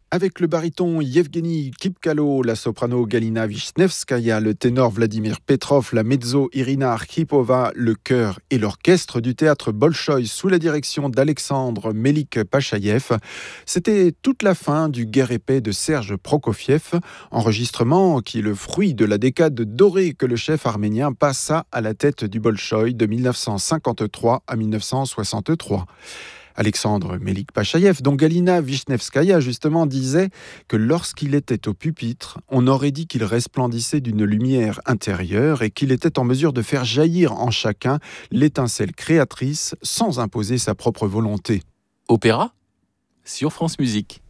Avec le baryton Yevgeny Kipkalo, la soprano Galina Vishnevskaya, le ténor Vladimir Petrov, la mezzo Irina Arkhipova, le chœur et l'orchestre du théâtre Bolchoï sous la direction d'Alexandre Melik-Pachaïev, c'était toute la fin du Guerre et paix de Serge Prokofiev, enregistrement qui est le fruit de la décade dorée que le chef arménien passa à la tête du Bolchoï de 1953 à 1963. Alexandre Melik-Pachaïev, dont Galina Vishnevskaya justement disait que lorsqu'il était au pupitre, on aurait dit qu'il resplendissait d'une lumière intérieure et qu'il était en mesure de faire jaillir en chacun l'étincelle créatrice sans imposer sa propre volonté. Opéra sur France Musique.